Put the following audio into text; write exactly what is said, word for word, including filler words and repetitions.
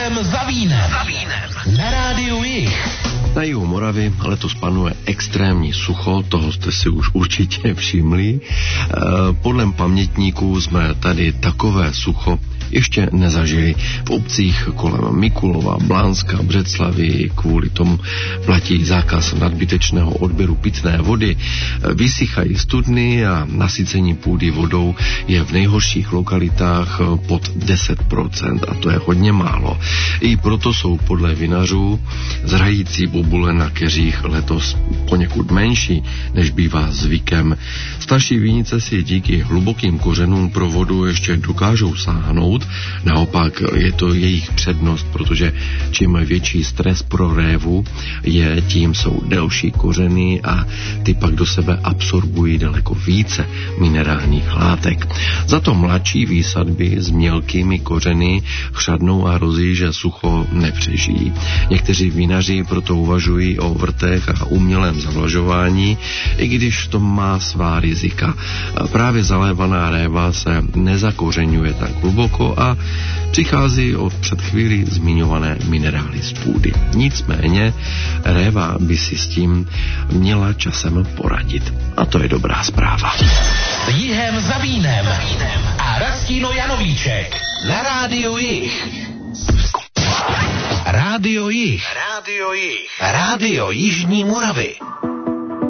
Jihem za vínem. Na rádiu Jih. Na jihu Moravy letos panuje extrémní sucho, toho jste si už určitě všimli. E, podle pamětníků jsme tady takové sucho ještě nezažili. V obcích kolem Mikulova, Blánska, Břeclavi kvůli tomu platí zákaz nadbytečného odběru pitné vody. Vysychají studny a nasycení půdy vodou je v nejhorších lokalitách pod deset procent a to je hodně málo. I proto jsou podle vinařů zrající bobule na keřích letos poněkud menší, než bývá zvykem. Starší vinice si díky hlubokým kořenům pro vodu ještě dokážou sáhnout. Naopak je to jejich přednost, protože čím větší stres pro révu je, tím jsou delší kořeny a ty pak do sebe absorbují daleko více minerálních látek. Za to mladší výsadby s mělkými kořeny chřadnou a hrozí, že sucho nepřežijí. Někteří vinaři proto uvažují o vrtech a umělém zavlažování, i když to má svá rizika. Právě zalévaná réva se nezakořeňuje tak hluboko a přichází o před chvíli zmiňované minerály z půdy. Nicméně réva by si s tím měla časem poradit. A to je dobrá zpráva. Jihem za vínem a Rastino Janovíček na rádiu Jih. Rádio Jih. Rádio Jih. Rádio Jižní Moravy.